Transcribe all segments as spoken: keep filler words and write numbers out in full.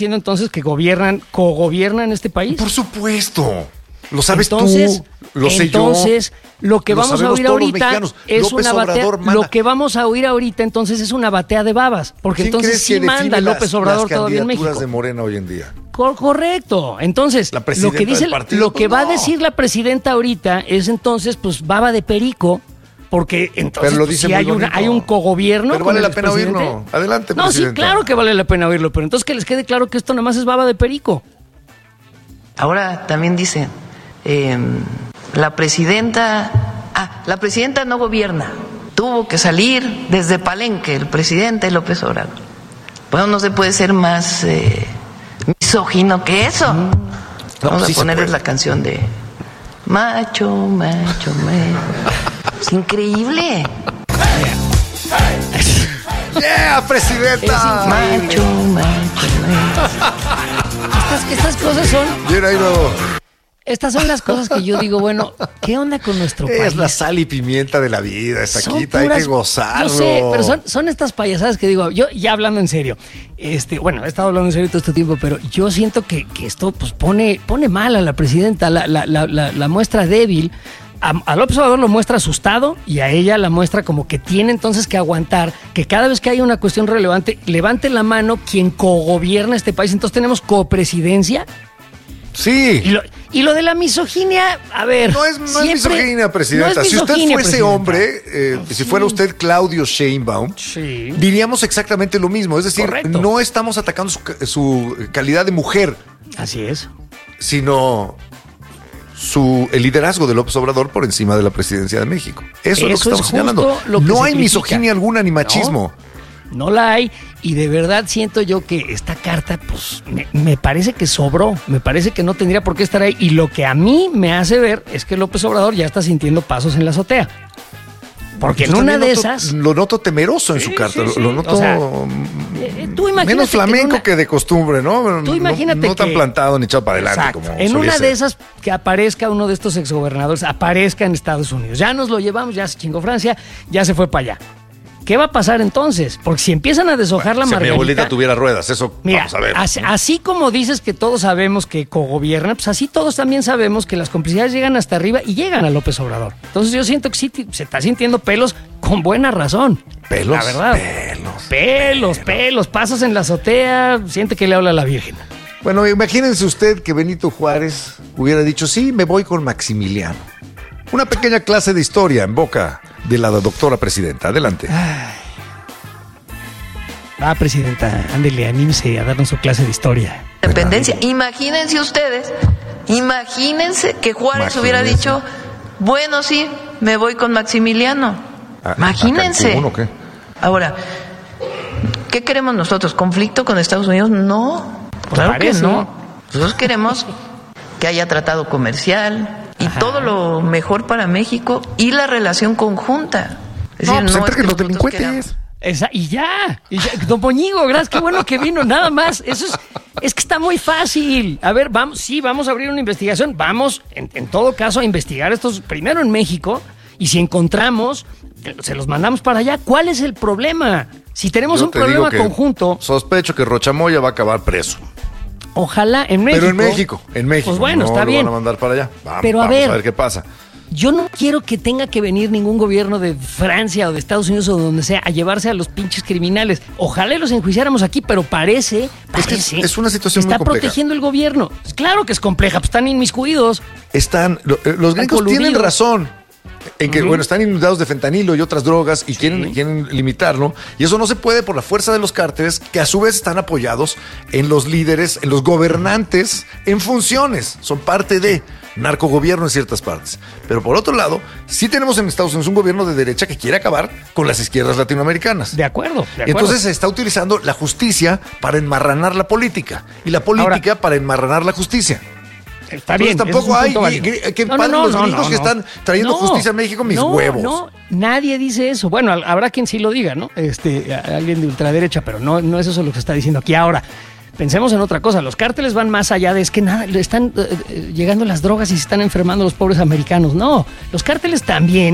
diciendo entonces que gobiernan, cogobiernan este país. Por supuesto. Lo sabes entonces, tú, lo sé entonces, yo. lo que lo vamos a oír ahorita es López una batea. Obrador manda. Lo que vamos a oír ahorita entonces es una batea de babas, porque entonces sí manda López Obrador todavía en México. Las candidaturas de Morena hoy en día. Cor- correcto. Entonces, lo que dice, partido, lo que pues va no. a decir la presidenta ahorita es entonces, pues, baba de perico. Porque entonces pero lo pues, dice si muy hay, una, bonito. hay un cogobierno. Pero con vale el la pena expresidente. oírlo. Adelante, No, presidenta. sí, claro que vale la pena oírlo, pero entonces que les quede claro que esto nada más es baba de perico. Ahora también dice, eh, la presidenta, ah, la presidenta no gobierna, tuvo que salir desde Palenque el presidente López Obrador. Bueno, no se puede ser más eh, misógino que eso. No, Vamos sí a ponerles se puede. la canción de macho, macho, macho. Es increíble. ¡Yeah, presidenta! Macho, macho, macho. Estas, estas cosas son, Bien ahí luego. estas son las cosas que yo digo, bueno, ¿qué onda con nuestro país? Es la sal y pimienta de la vida, esta Son quita, hay puras- que gozarlo. Yo sé, pero son, son estas payasadas que digo, yo ya hablando en serio, este, bueno, he estado hablando en serio todo este tiempo, pero yo siento que, que esto pues pone, pone mal a la presidenta, la, la, la, la, la muestra débil. A, a López Obrador lo muestra asustado y a ella la muestra como que tiene entonces que aguantar que cada vez que hay una cuestión relevante, levante la mano quien cogobierna este país. Entonces tenemos copresidencia. Sí. Y lo, y lo de la misoginia, a ver. No es, no siempre- es misoginia, presidenta. no es si usted misoginia, fuese presidenta. hombre, eh, si fuera usted Claudio Sheinbaum, Sí. diríamos exactamente lo mismo. Es decir, Correcto. no estamos atacando su, ca- su calidad de mujer, Así es. sino su, el liderazgo de López Obrador por encima de la presidencia de México. Eso, es lo que Eso estamos es señalando. justo lo que No se hay critica. misoginia alguna ni machismo. No la hay, y de verdad siento yo que esta carta, pues, me, me parece que sobró, me parece que no tendría por qué estar ahí, y lo que a mí me hace ver es que López Obrador ya está sintiendo pasos en la azotea. Porque en Yo una también de noto- esas... Lo noto temeroso en Sí, su carta. sí, lo- sí. Lo noto O sea, eh, tú imagínate menos que en flamenco una- que de costumbre, ¿no? Tú imagínate no, no tan que- plantado ni echado para adelante Exacto. como En solía una ser. de esas que aparezca uno de estos exgobernadores, aparezca en Estados Unidos. Ya nos lo llevamos, ya se chingó Francia, ya se fue para allá. ¿Qué va a pasar entonces? Porque si empiezan a deshojar la Si mi margarita... abuelita tuviera ruedas, eso Mira, vamos a ver. así, así como dices que todos sabemos que cogobierna, pues así todos también sabemos que las complicidades llegan hasta arriba y llegan a López Obrador. Entonces yo siento que sí ti- se está sintiendo pelos con buena razón. Pelos, La verdad. pelos, Pelos, pelos, pasas en la azotea, siente que le habla a la Virgen. Bueno, imagínense usted que Benito Juárez hubiera dicho, sí, me voy con Maximiliano. Una pequeña clase de historia en boca de la doctora presidenta. Adelante. Ah, presidenta, ándele, anímese a darnos su clase de historia. Independencia. Imagínense ustedes, imagínense que Juárez Imagínense. hubiera dicho, bueno, sí, me voy con Maximiliano. ¿A- a Imagínense. Cancún o qué? Ahora, ¿qué queremos nosotros? ¿Conflicto con Estados Unidos? No, claro que parece. no. Nosotros queremos que haya tratado comercial y Ajá. todo lo mejor para México y la relación conjunta. Es No, decir, pues no es entreguen que los nosotros delincuentes. queramos- Esa, y ya, y ya. Don Poñigo, gracias, qué bueno que vino, nada más. Eso es, es que está muy fácil. A ver, vamos, sí, vamos a abrir una investigación. Vamos, en, en todo caso, a investigar estos primero en México. Y si encontramos, se los mandamos para allá. ¿Cuál es el problema? Si tenemos Yo un te digo problema que conjunto, Sospecho que Rochamoya va a acabar preso. ojalá en México. Pero en México, en México. Pues bueno, no está lo bien. van a mandar para allá. Vamos, Pero a vamos ver. a ver qué pasa. Yo no quiero que tenga que venir ningún gobierno de Francia o de Estados Unidos o de donde sea a llevarse a los pinches criminales. Ojalá y los enjuiciáramos aquí, pero parece, Es que parece es- es una situación que muy está compleja. protegiendo el gobierno. Claro que es compleja, pues están inmiscuidos. Están, lo- eh, los gringos tienen coludidos. razón en que, bueno, están inundados de fentanilo y otras drogas y quieren, quieren limitarlo. Y eso no se puede por la fuerza de los cárteles, que a su vez están apoyados en los líderes, en los gobernantes en funciones. Son parte de narcogobierno en ciertas partes. Pero por otro lado, sí tenemos en Estados Unidos un gobierno de derecha que quiere acabar con las izquierdas latinoamericanas. De acuerdo, de Y acuerdo. entonces se está utilizando la justicia para enmarranar la política y la política para enmarranar la justicia. Está Entonces bien. tampoco ese es un hay punto válido. gri- que padre los gringos que están trayendo justicia a México, mis no, huevos. No, nadie dice eso. Bueno, al- habrá quien sí lo diga, ¿no? Este, a- alguien de ultraderecha, pero no, no es eso lo que se está diciendo aquí ahora. Pensemos en otra cosa. Los cárteles van más allá de es que nada, le están eh, eh, llegando las drogas y se están enfermando los pobres americanos. No, los cárteles también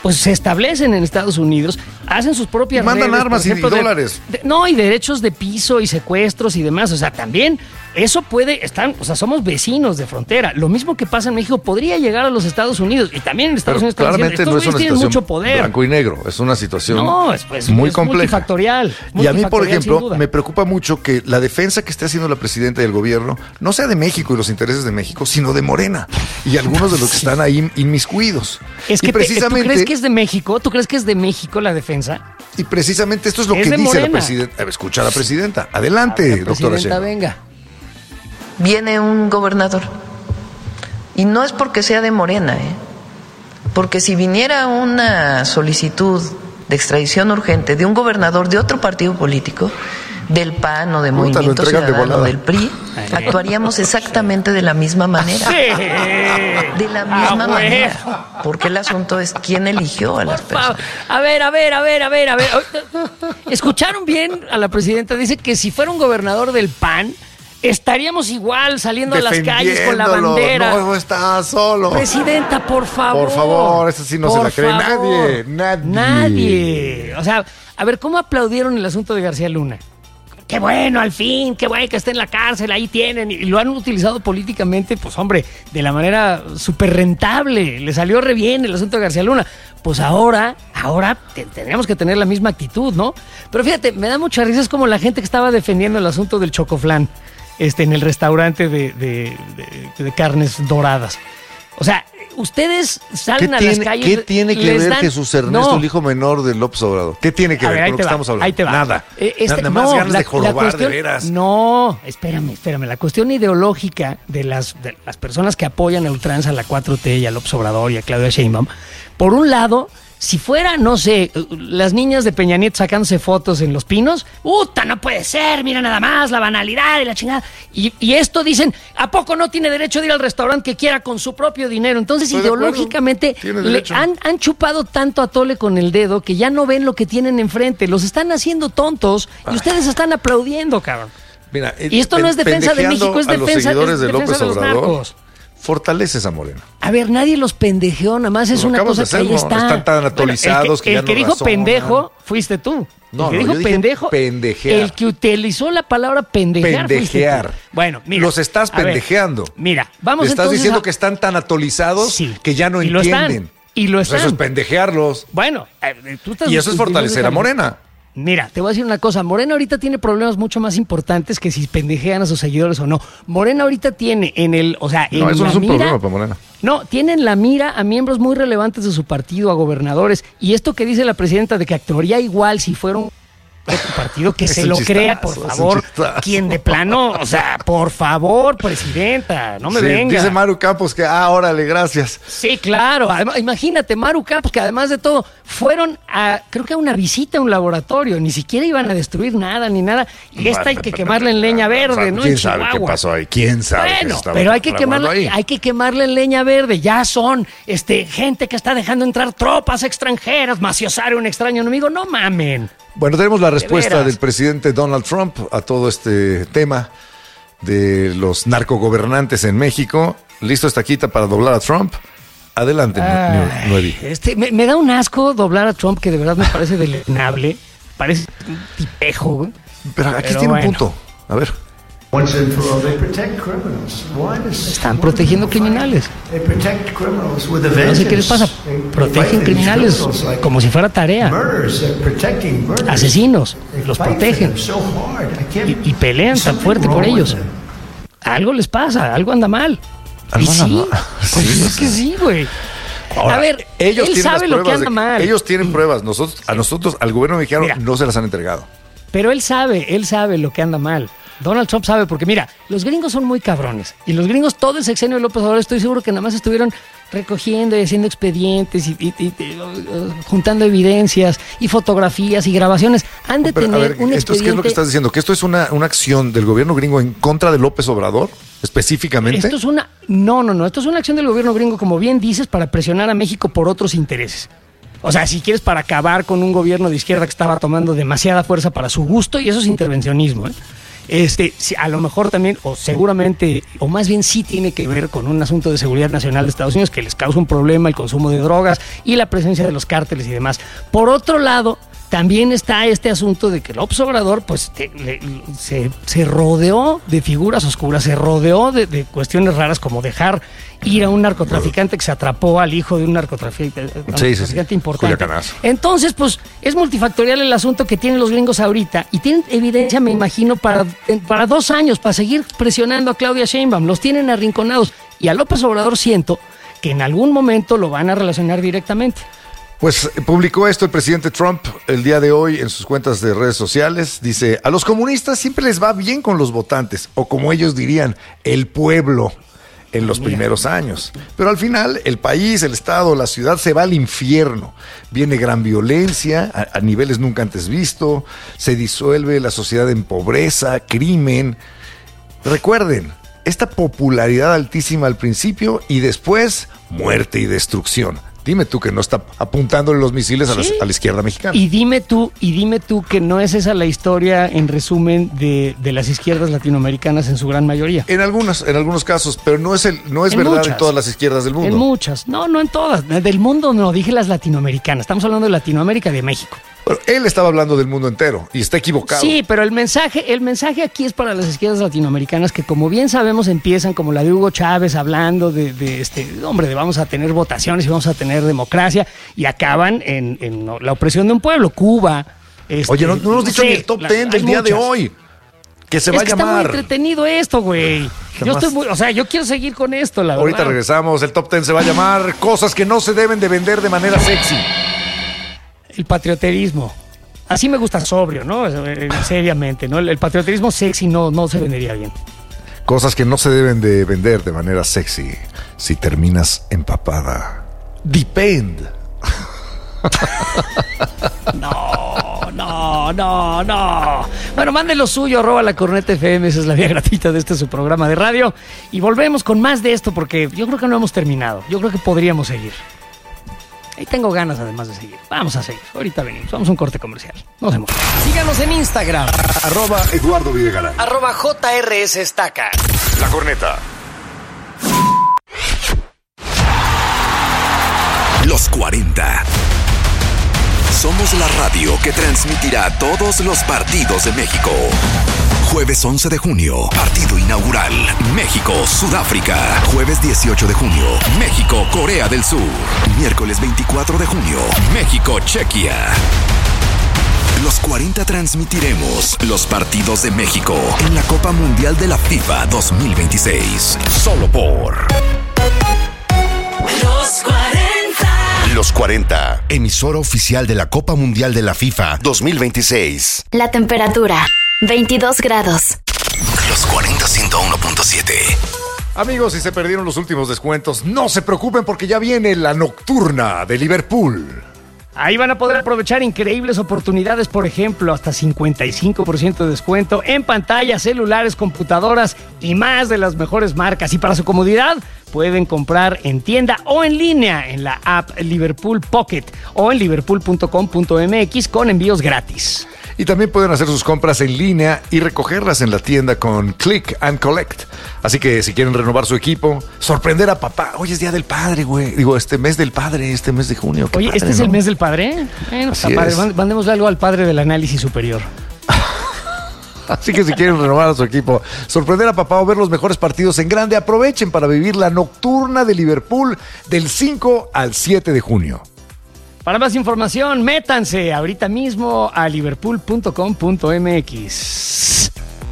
pues se establecen en Estados Unidos, hacen sus propias y mandan redes, armas ejemplo, y de, dólares. De, no, y derechos de piso y secuestros y demás. O sea, también eso puede estar, o sea, somos vecinos de frontera. Lo mismo que pasa en México podría llegar a los Estados Unidos y también en Estados Pero Unidos. claramente Estos no es una tienen situación mucho poder. blanco y negro, es una situación no, es, pues, muy es compleja. Multifactorial, Y a mí, por multifactorial, sin ejemplo, duda. me preocupa mucho que la defensa que esté haciendo la presidenta y el gobierno no sea de México y los intereses de México, sino de Morena y algunos de los que están ahí inmiscuidos. Es que y precisamente, te, ¿tú crees que es de México? ¿Tú crees que es de México la defensa? Y precisamente esto es lo Es que de dice Morena. la presidenta. Escucha a la presidenta. Adelante, La doctora presidenta, Sheinbaum. venga. Viene un gobernador. Y no es porque sea de Morena, ¿eh? Porque si viniera una solicitud de extradición urgente de un gobernador de otro partido político, del P A N o de Puta, lo Movimiento entregan de Ciudadano, volada. del P R I, actuaríamos exactamente de la misma manera. De la misma Ah, manera. Porque el asunto es quién eligió a las personas. A ver, a ver, a ver, a ver, a ver. ¿Escucharon bien a la presidenta? Dice que si fuera un gobernador del P A N, estaríamos igual saliendo a las calles con la Defendiéndolo. bandera. No está solo. Presidenta, por favor. Por favor, esa sí no se Por la cree favor. nadie, nadie. Nadie. O sea, a ver, ¿cómo aplaudieron el asunto de García Luna? Qué bueno, al fin, qué bueno que esté en la cárcel, ahí tienen. Y lo han utilizado políticamente, pues hombre, de la manera súper rentable. Le salió re bien el asunto de García Luna. Pues ahora, ahora te, tenemos que tener la misma actitud, ¿no? Pero fíjate, me da mucha risa, es como la gente que estaba defendiendo el asunto del chocoflán este, en el restaurante de, de, de, de carnes doradas. O sea, ustedes salen ¿Qué a tiene, las calles. ¿Qué tiene que les ver dan- Jesús Ernesto, No. el hijo menor de López Obrador? ¿Qué tiene que A ver, ver, ahí con lo te que va, estamos hablando? ahí te va. Nada. Eh, este- Nada más no, ganas la- de jorobar, la cuestión- de veras. No, espérame, espérame. La cuestión ideológica de las, de las personas que apoyan a ultranza a la cuatro T y a López Obrador y a Claudia Sheinbaum, por un lado, si fuera, no sé, las niñas de Peña Nieto sacándose fotos en Los Pinos, ¡puta, no puede ser! Mira nada más, la banalidad y la chingada. Y, y esto dicen, ¿a poco no tiene derecho de ir al restaurante que quiera con su propio dinero? Entonces, Estoy de acuerdo. ideológicamente, Tiene le derecho. han, han chupado tanto a tole con el dedo que ya no ven lo que tienen enfrente. Los están haciendo tontos y ustedes están aplaudiendo, cabrón. Mira, Y esto no es defensa de México, es a los defensa, seguidores es de defensa López de los Obrador. narcos. Fortaleces a Morena. A ver, nadie los pendejeó, nada más es Lo una acabas cosa de que ahí hacer, ¿no? está. Están tan actualizados Bueno, el que el ya que no dijo razonan. pendejo fuiste tú. No, el que no, dijo yo dije pendejo, pendejear. el que utilizó la palabra pendejear. Pendejear. fuiste tú. Bueno, mira. Los estás a ver, pendejeando. mira, vamos Le estás entonces diciendo a- que están tan actualizados Sí, que ya no y lo están, entienden. y lo Pues eso es están. pendejearlos. Bueno, eh, tú estás Y eso es fortalecer a Morena. Mira, te voy a decir una cosa. Morena ahorita tiene problemas mucho más importantes que si pendejean a sus seguidores o no. Morena ahorita tiene en el, o sea, en No, eso no la es un mira- problema para Morena. No, tienen la mira a miembros muy relevantes de su partido, a gobernadores. Y esto que dice la presidenta de que actuaría igual si fuera un otro partido, que Es se un lo chistazo, crea, por es un favor. chistazo. Quien de plano, o sea, por favor, presidenta, no me Sí, venga. dice Maru Campos que, ah, órale, gracias. Sí, claro. Además, imagínate, Maru Campos, que además de todo, fueron a, creo que a una visita a un laboratorio. Ni siquiera iban a destruir nada, ni nada. Y esta hay que quemarla en leña verde, ¿no? ¿Quién En sabe qué Chihuahua. pasó ahí? ¿Quién sabe qué Bueno, se estaba pero hay que fraguando quemarla, ahí? hay que quemarla en leña verde. Ya son este gente que está dejando entrar tropas extranjeras, maciosar a un extraño enemigo. No mamen. Bueno, tenemos la respuesta veras. del presidente Donald Trump a todo este tema de los narcogobernantes en México. ¿Listo esta quita para doblar a Trump? Adelante, Ay, Nuevi. este, me, me da un asco doblar a Trump que de verdad me parece deleznable. Parece un tipejo, güey. Pero aquí Pero tiene bueno. un punto. A ver. Once and for all, they protect criminals. Why does- Están why protegiendo do people criminales. fight? They protect criminals with a No sé qué les pasa. vengeance. They- they Protegen fight these criminales criminals like como si fuera tarea. murderers. They're protecting murderers. Asesinos. They Los fight for protegen. them so hard. I can't- Y, y pelean There's tan something fuerte por wrong with ellos. them. Algo les pasa, algo anda mal. Algo y anda sí, mal. pues Sí, es que sí, güey. Ahora, A ver, ellos él tienen sabe las lo que pruebas anda de- mal. Ellos tienen pruebas. Nosotros, a nosotros, al gobierno mexicano, Mira. no se las han entregado. Pero él sabe, él sabe lo que anda mal. Donald Trump sabe, porque mira, los gringos son muy cabrones. Y los gringos, todo el sexenio de López Obrador, estoy seguro que nada más estuvieron recogiendo y haciendo expedientes y, y- y- y, uh, juntando evidencias y fotografías y grabaciones. Han de Pero, a tener ver, un ¿esto es expediente. qué es lo que estás diciendo? ¿Que esto es una, una acción del gobierno gringo en contra de López Obrador, específicamente? Esto es una. No, no, no. Esto es una acción del gobierno gringo, como bien dices, para presionar a México por otros intereses. O sea, si quieres, para acabar con un gobierno de izquierda que estaba tomando demasiada fuerza para su gusto, y eso es intervencionismo, ¿eh? Este, a lo mejor también, o seguramente, o más bien sí tiene que ver con un asunto de seguridad nacional de Estados Unidos que les causa un problema el consumo de drogas y la presencia de los cárteles y demás. Por otro lado, también está este asunto de que López Obrador pues, te, le, se, se rodeó de figuras oscuras, se rodeó de, de cuestiones raras como dejar ir a un narcotraficante que se atrapó al hijo de un narcotraficante, sí, narcotraficante sí, sí. importante. Entonces, pues, es multifactorial el asunto que tienen los gringos ahorita y tienen evidencia, me imagino, para, para dos años, para seguir presionando a Claudia Sheinbaum. Los tienen arrinconados y a López Obrador siento que en algún momento lo van a relacionar directamente. Pues publicó esto el presidente Trump el día de hoy en sus cuentas de redes sociales. Dice, a los comunistas siempre les va bien con los votantes, o como ellos dirían, el pueblo en los primeros años. Pero al final el país, el estado, la ciudad se va al infierno. Viene gran violencia a, a niveles nunca antes visto, se disuelve la sociedad en pobreza, crimen. Recuerden, esta popularidad altísima al principio y después muerte y destrucción. Dime tú que no está apuntándole los misiles a, sí. la, a la izquierda mexicana. Y dime tú, y dime tú que no es esa la historia, en resumen, de, de las izquierdas latinoamericanas en su gran mayoría. En algunos, en algunos casos, pero no es el, no es en verdad muchas, en todas las izquierdas del mundo. En muchas, no, no en todas. Del mundo no, dije las latinoamericanas. Estamos hablando de Latinoamérica, de México. Bueno, él estaba hablando del mundo entero y está equivocado. Sí, pero el mensaje, el mensaje aquí es para las izquierdas latinoamericanas que, como bien sabemos, empiezan como la de Hugo Chávez hablando de, de este, hombre, de vamos a tener votaciones y vamos a tener democracia y acaban en, en la opresión de un pueblo, Cuba. Este, Oye, no, no hemos dicho sé, ni el top la, ten del día muchas. de hoy. Que se es va que a llamar. Está muy entretenido esto, güey. Yo estoy muy, o sea, yo quiero seguir con esto, la Ahorita verdad. regresamos. El top ten se va a llamar cosas que no se deben de vender de manera sexy. El patrioterismo. Así me gusta sobrio, ¿no? Seriamente, ¿no? El patrioterismo sexy no, no se vendería bien. Cosas que no se deben de vender de manera sexy si terminas empapada. Depend. No, no, no, no. Bueno, manden lo suyo, arroba la corneta F M, esa es la vía gratuita de este su programa de radio. Y volvemos con más de esto porque yo creo que no hemos terminado. Yo creo que podríamos seguir. Y tengo ganas además de seguir. Vamos a seguir. Ahorita venimos. Vamos a un corte comercial. Nos vemos. Síganos en Instagram. Arroba Eduardo Videgaray. Arroba J R S Estaca. La corneta. Los cuarenta. Somos la radio que transmitirá todos los partidos de México. Jueves once de junio, partido inaugural, México-Sudáfrica. Jueves dieciocho de junio, México-Corea del Sur. Miércoles veinticuatro de junio, México-Chequia. Los cuarenta transmitiremos los partidos de México en la Copa Mundial de la FIFA dos mil veintiséis. Solo por... Los cuarenta. Los cuarenta, emisora oficial de la Copa Mundial de la FIFA dos mil veintiséis. La temperatura, veintidós grados. Los cuarenta, ciento uno punto siete. Amigos, si se perdieron los últimos descuentos, no se preocupen porque ya viene la nocturna de Liverpool. Ahí van a poder aprovechar increíbles oportunidades, por ejemplo, hasta cincuenta y cinco por ciento de descuento en pantallas, celulares, computadoras y más de las mejores marcas. Y para su comodidad, pueden comprar en tienda o en línea en la app Liverpool Pocket o en liverpool punto com punto m x con envíos gratis. Y también pueden hacer sus compras en línea y recogerlas en la tienda con Click and Collect. Así que si quieren renovar su equipo, sorprender a papá. Hoy es Día del Padre, güey. Digo, este mes del Padre, este mes de junio. Oye, padre, ¿este es ¿no? el mes del Padre? Bueno, Así está padre. es. Mandémosle algo al padre del análisis superior. Así que si quieren renovar a su equipo, sorprender a papá o ver los mejores partidos en grande, aprovechen para vivir la nocturna de Liverpool del cinco al siete de junio. Para más información, métanse ahorita mismo a liverpool punto com punto m x.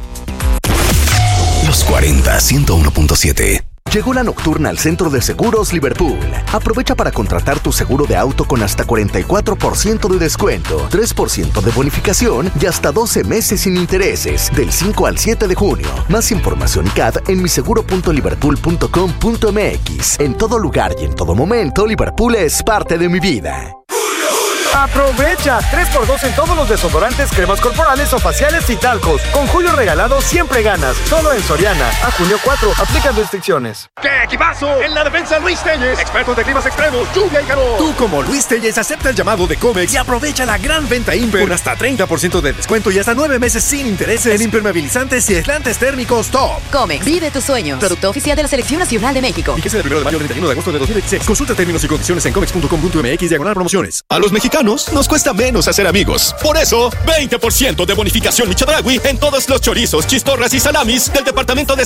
Los cuarenta, ciento uno punto siete. Llegó la nocturna al Centro de Seguros Liverpool. Aprovecha para contratar tu seguro de auto con hasta cuarenta y cuatro por ciento de descuento, tres por ciento de bonificación y hasta doce meses sin intereses, del cinco al siete de junio. Más información y C A D en miseguro punto liverpool punto com punto m x. En todo lugar y en todo momento, Liverpool es parte de mi vida. ¡Aprovecha! tres por dos en todos los desodorantes, cremas corporales o faciales y talcos. Con Julio regalado siempre ganas. Solo en Soriana. A junio cuatro. Aplican restricciones. ¡Qué equipazo! En la defensa Luis Telles, expertos de climas extremos, lluvia y calor. Tú como Luis Telles acepta el llamado de Comex y aprovecha la gran venta Imper con hasta treinta por ciento de descuento y hasta nueve meses sin intereses en impermeabilizantes y aislantes térmicos Top. Comex, vive tus sueños. Producto oficial de la Selección Nacional de México. Fíjese del primero de mayo al treinta y uno de agosto de dos mil veintiséis. Consulta términos y condiciones en comex punto com punto m x diagonal promociones. A los mexicanos nos cuesta menos hacer amigos. Por eso, veinte por ciento de bonificación Michodragui en todos los chorizos, chistorras y salamis del departamento de